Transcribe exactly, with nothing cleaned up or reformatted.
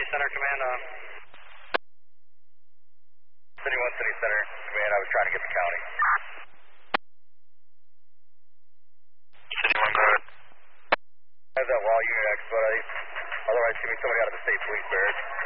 Center Command on. City one, City Center Command, I was trying to get the county. City one, go ahead. I have that wall unit expedite. Otherwise, give me somebody out of the state police barracks.